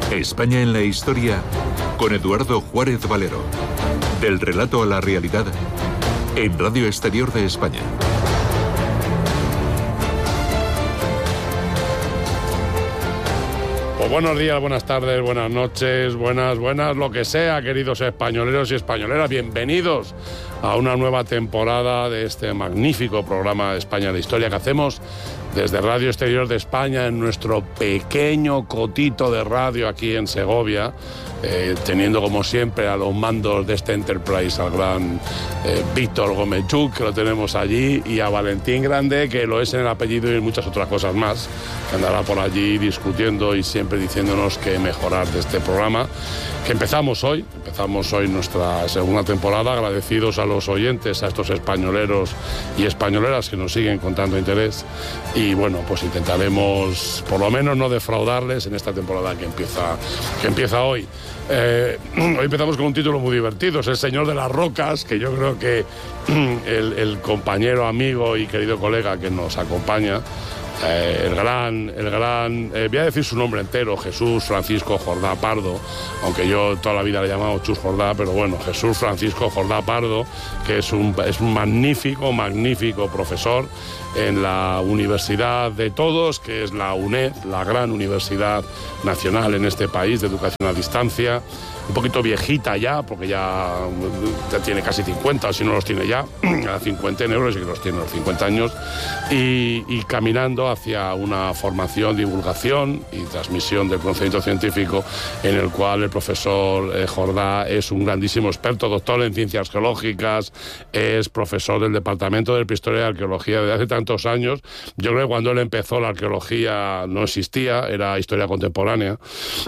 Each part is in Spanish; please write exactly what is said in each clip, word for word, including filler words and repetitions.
España en la historia con Eduardo Juárez Valero. Del relato a la realidad en Radio Exterior de España. Pues buenos días, buenas tardes, buenas noches, buenas, buenas, lo que sea, queridos españoleros y españoleras. Bienvenidos a una nueva temporada de este magnífico programa de España en la historia que hacemos desde Radio Exterior de España en nuestro pequeño cotito de radio aquí en Segovia, eh, teniendo como siempre a los mandos de este Enterprise al gran eh, Víctor Gómez-Chuc, que lo tenemos allí, y a Valentín Grande, que lo es en el apellido y en muchas otras cosas más, que andará por allí discutiendo y siempre diciéndonos qué mejorar de este programa, que empezamos hoy, empezamos hoy nuestra segunda temporada, agradecidos a los oyentes, a estos españoleros y españoleras que nos siguen con tanto interés. Y bueno, pues intentaremos por lo menos no defraudarles en esta temporada que empieza, que empieza hoy. Eh, hoy empezamos con un título muy divertido, es El Señor de las Rocas, que yo creo que el, el compañero, amigo y querido colega que nos acompaña, Eh, el gran, el gran eh, voy a decir su nombre entero, Jesús Francisco Jordá Pardo, aunque yo toda la vida le he llamado Chus Jordá, pero bueno, Jesús Francisco Jordá Pardo, que es un, es un magnífico, magnífico profesor en la Universidad de Todos, que es la UNED, la gran universidad nacional en este país de educación a distancia, un poquito viejita ya, porque ya, ya tiene casi cincuenta, o si no los tiene ya, a cincuenta en euros, y que los tiene a los cincuenta años, y, y caminando hacia una formación, divulgación y transmisión del conocimiento científico, en el cual el profesor eh, Jordá es un grandísimo experto, doctor en ciencias geológicas, es profesor del Departamento de Prehistoria y Arqueología desde hace tantos años. Yo creo que cuando él empezó la arqueología no existía, era historia contemporánea.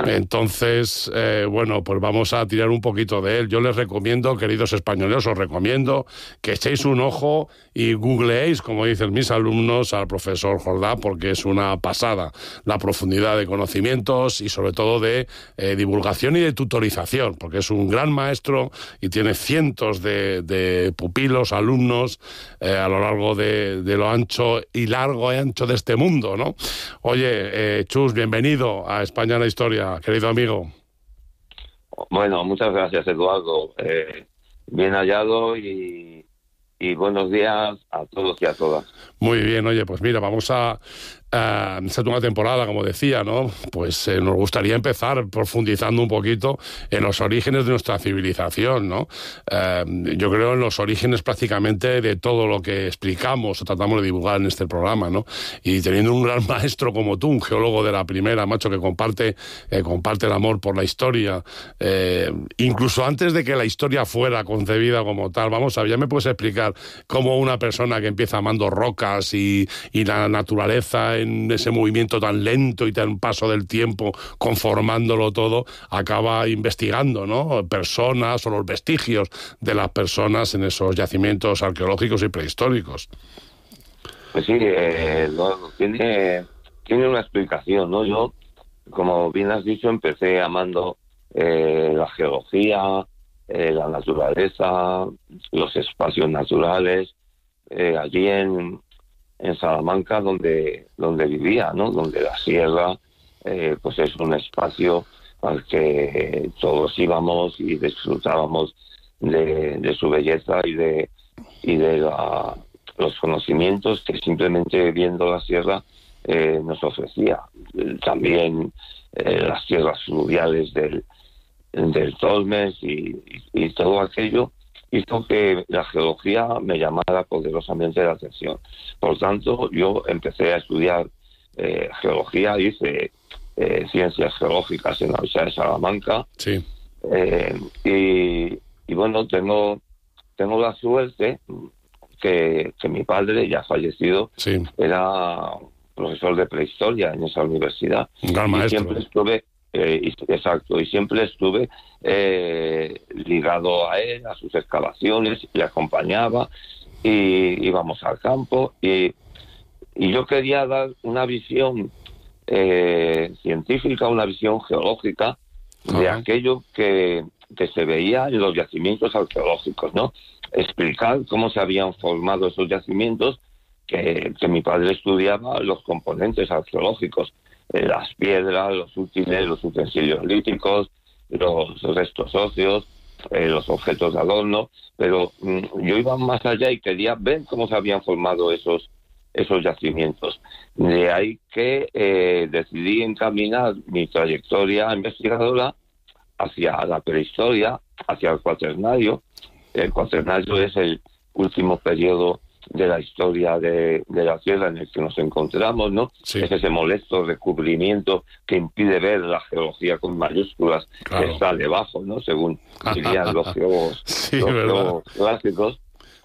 Entonces, eh, bueno, pues vamos a tirar un poquito de él. Yo les recomiendo, queridos españoles, os recomiendo que echéis un ojo y googleéis, como dicen mis alumnos, al profesor Jordá, porque es una pasada la profundidad de conocimientos y sobre todo de eh, divulgación y de tutorización, porque es un gran maestro y tiene cientos de, de pupilos, alumnos eh, a lo largo de, de lo ancho y largo y ancho de este mundo, ¿no? Oye, eh, Chus, bienvenido a España en la Historia, querido amigo. Bueno, muchas gracias, Eduardo. Eh, bien hallado y, y buenos días a todos y a todas. Muy bien, oye, pues mira, vamos a... Uh, esta segunda temporada, como decía, ¿no? Pues eh, nos gustaría empezar profundizando un poquito en los orígenes de nuestra civilización, ¿no? Uh, yo creo en los orígenes prácticamente de todo lo que explicamos o tratamos de divulgar en este programa, ¿no? Y teniendo un gran maestro como tú, un geólogo de la primera, macho, que comparte, eh, comparte el amor por la historia, eh, incluso antes de que la historia fuera concebida como tal. Vamos a ver, ¿ya me puedes explicar cómo una persona que empieza amando rocas y, y la naturaleza en ese movimiento tan lento y tan paso del tiempo, conformándolo todo, acaba investigando, ¿no? Personas o los vestigios de las personas en esos yacimientos arqueológicos y prehistóricos? Pues sí, eh, no, tiene, tiene una explicación, ¿no? Yo, como bien has dicho, empecé amando eh, la geología, eh, la naturaleza, los espacios naturales, eh, allí en en Salamanca, donde donde vivía, ¿no? Donde la sierra eh, pues es un espacio al que todos íbamos y disfrutábamos de, de su belleza y de y de la, los conocimientos que simplemente viendo la sierra eh, nos ofrecía. También eh, las tierras fluviales del del Tormes y, y, y todo aquello hizo que la geología me llamara poderosamente la atención. Por tanto, yo empecé a estudiar eh, geología, hice eh, ciencias geológicas en la Universidad de Salamanca. Sí. Eh, y, y bueno, tengo tengo la suerte que, que mi padre, ya fallecido, sí, era profesor de prehistoria en esa universidad. Un gran y maestro. Siempre estuve... Eh, y, exacto, y siempre estuve eh, ligado a él, a sus excavaciones, le acompañaba y íbamos al campo y, y yo quería dar una visión eh, científica, una visión geológica de Ajá. aquello que, que se veía en los yacimientos arqueológicos, ¿no? Explicar cómo se habían formado esos yacimientos, que, que mi padre estudiaba los componentes arqueológicos. eh, las piedras, los útiles, los utensilios líticos, los restos óseos, eh, los objetos de adorno, pero mm, yo iba más allá y quería ver cómo se habían formado esos esos yacimientos. De ahí que eh, decidí encaminar mi trayectoria investigadora hacia la prehistoria, hacia el cuaternario. El cuaternario es el último periodo de la historia de, de la Tierra en el que nos encontramos, ¿no? Sí. Es ese molesto recubrimiento que impide ver la geología con mayúsculas, claro, que está debajo, ¿no? Según dirían los geólogos, sí, los ¿verdad? geólogos clásicos.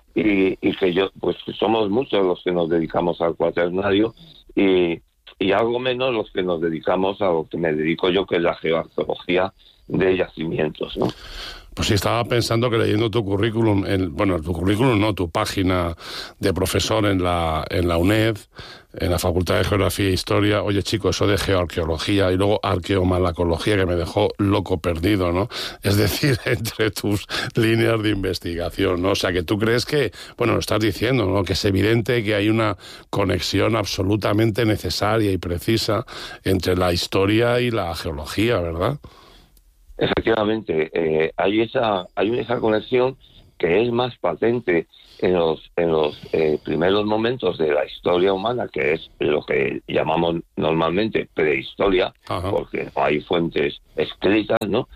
Y, y que yo, pues somos muchos los que nos dedicamos al cuaternario y, y algo menos los que nos dedicamos a lo que me dedico yo, que es la geoarqueología de yacimientos, ¿no? Pues sí, estaba pensando que leyendo tu currículum, en, bueno, tu currículum no, tu página de profesor en la, en la UNED, en la Facultad de Geografía e Historia, oye chico, eso de geoarqueología y luego arqueomalacología que me dejó loco perdido, ¿no? Es decir, entre tus líneas de investigación, ¿no? O sea, que tú crees que, bueno, lo estás diciendo, ¿no? Que es evidente que hay una conexión absolutamente necesaria y precisa entre la historia y la geología, ¿verdad? Efectivamente, eh, hay esa hay esa conexión que es más patente en los en los eh, primeros momentos de la historia humana, que es lo que llamamos normalmente prehistoria, Ajá. porque no hay fuentes escritas, ¿no?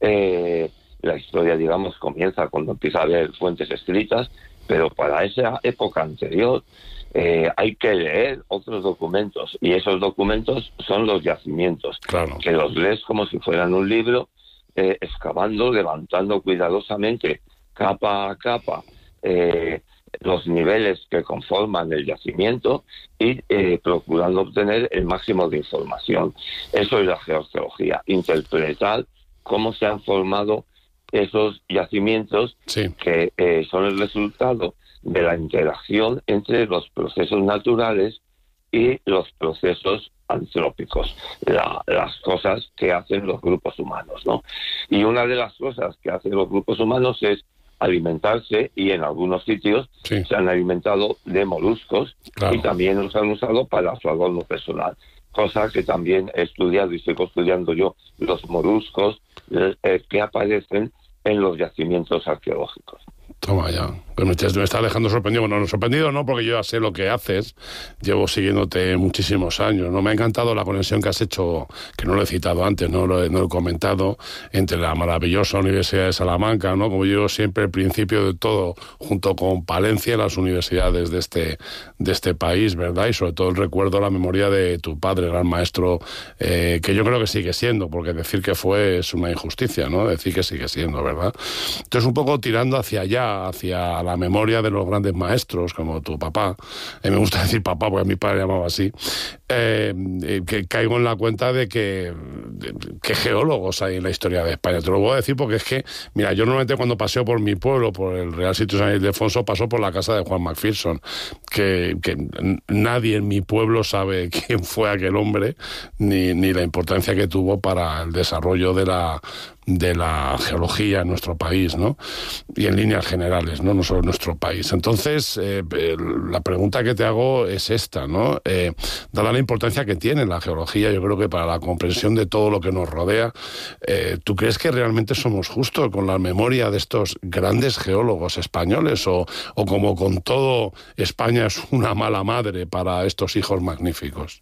Eh, la historia, digamos, comienza cuando empieza a haber fuentes escritas, pero para esa época anterior eh, hay que leer otros documentos, y esos documentos son los yacimientos, claro, que los lees como si fueran un libro, Eh, excavando, levantando cuidadosamente, capa a capa, eh, los niveles que conforman el yacimiento y eh, procurando obtener el máximo de información. Eso es la geoarqueología, interpretar cómo se han formado esos yacimientos, sí, que eh, son el resultado de la interacción entre los procesos naturales y los procesos antrópicos, la, las cosas que hacen los grupos humanos, ¿no? Y una de las cosas que hacen los grupos humanos es alimentarse, y en algunos sitios sí, se han alimentado de moluscos, claro, y también los han usado para su adorno personal, cosa que también he estudiado y sigo estudiando yo, los moluscos eh, que aparecen en los yacimientos arqueológicos. Toma ya. Pues me, me está dejando sorprendido. Bueno, no sorprendido no, porque yo ya sé lo que haces. Llevo siguiéndote muchísimos años, ¿no? Me ha encantado la conexión que has hecho, que no lo he citado antes, no lo he, no lo he comentado, entre la maravillosa Universidad de Salamanca, ¿no? Como yo siempre, el principio de todo, junto con Palencia, las universidades de este, de este país, ¿verdad? Y sobre todo el recuerdo, la memoria de tu padre, gran maestro, eh, que yo creo que sigue siendo, porque decir que fue es una injusticia, ¿no? Decir que sigue siendo, ¿verdad? Entonces, un poco tirando hacia allá, hacia la memoria de los grandes maestros, como tu papá. A mí me gusta decir papá, porque a mi padre llamaba así. Eh, que caigo en la cuenta de que, de, que geólogos hay en la historia de España. Te lo voy a decir porque es que, mira, yo normalmente cuando paseo por mi pueblo, por el Real Sitio San Ildefonso, paso por la casa de Juan Macpherson, que, que nadie en mi pueblo sabe quién fue aquel hombre, ni, ni la importancia que tuvo para el desarrollo de la de la geología en nuestro país, ¿no? Y en líneas generales, ¿no? No solo en nuestro país. Entonces, eh, la pregunta que te hago es esta, ¿no? Eh, dada la importancia que tiene la geología, yo creo que para la comprensión de todo lo que nos rodea, eh, ¿tú crees que realmente somos justos con la memoria de estos grandes geólogos españoles? O, o como con todo, España es una mala madre para estos hijos magníficos?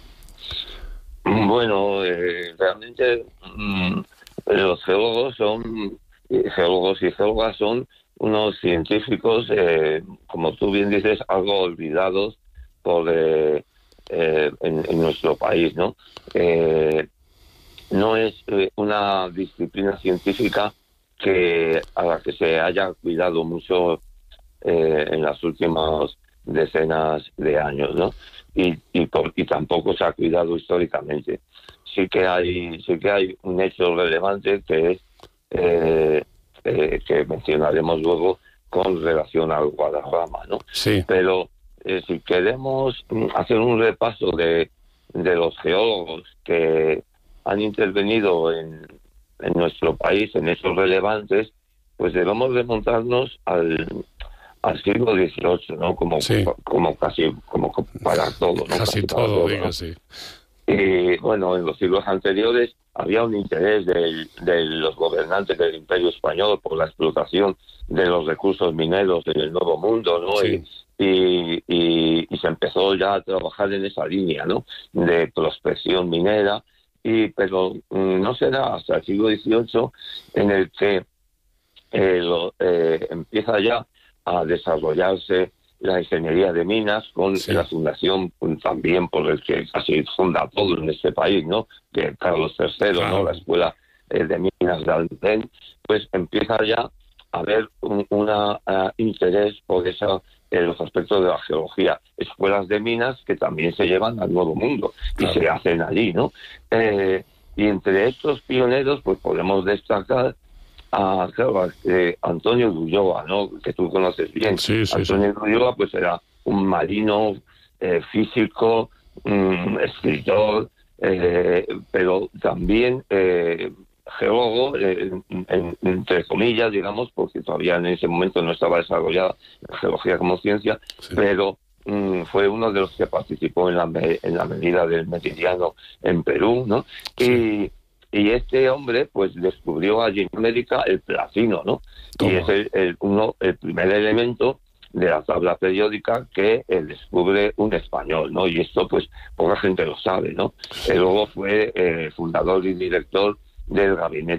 Bueno, eh, realmente... Mmm... los geólogos son geólogos y geólogas son unos científicos, eh, como tú bien dices, algo olvidados por eh, eh, en, en nuestro país, ¿no? Eh, no es eh, una disciplina científica que a la que se haya cuidado mucho eh, en las últimas decenas de años, ¿no? Y, y, por, y tampoco se ha cuidado históricamente. Sí que hay, sí que hay un hecho relevante que es eh, eh, que mencionaremos luego con relación al Guadarrama, ¿no? Sí. Pero eh, si queremos hacer un repaso de, de los geólogos que han intervenido en, en nuestro país en hechos relevantes, pues debemos remontarnos al al siglo dieciocho, ¿no? Como, sí. como casi como para todo, ¿no? Casi, casi todo, diga, sí. Y bueno, en los siglos anteriores había un interés de, de los gobernantes del Imperio Español por la explotación de los recursos mineros en el Nuevo Mundo, ¿no? Sí. Y, y, y, y se empezó ya a trabajar en esa línea, ¿no? De prospección minera, y pero mm, no será hasta el siglo dieciocho en el que eh, lo, eh, empieza ya a desarrollarse la ingeniería de minas con Sí. la fundación pues, también por el que casi funda todo en este país, ¿no? Que Carlos tercero, Claro. ¿no? La escuela eh, de minas de Alpén, pues empieza ya a haber un una, uh, interés por esa, eh, los aspectos de la geología, escuelas de minas que también se llevan al Nuevo Mundo Claro. y se hacen allí, ¿no? Eh, y entre estos pioneros, pues podemos destacar a, claro, a eh, Antonio de Ulloa, ¿no? Que tú conoces bien. Sí, sí, Antonio de Ulloa, pues era un marino, eh, físico, um, escritor, eh, pero también eh, geólogo, eh, en, entre comillas, digamos, porque todavía en ese momento no estaba desarrollada la geología como ciencia, Sí. pero um, fue uno de los que participó en la, me, en la medida del meridiano en Perú, ¿no? Sí. Y Y este hombre, pues, descubrió allí en América el platino, ¿no? Toma. Y es el, el, uno, el primer elemento de la tabla periódica que eh, descubre un español, ¿no? Y esto, pues, poca gente lo sabe, ¿no? Sí. Eh, luego fue eh, fundador y director del gabinete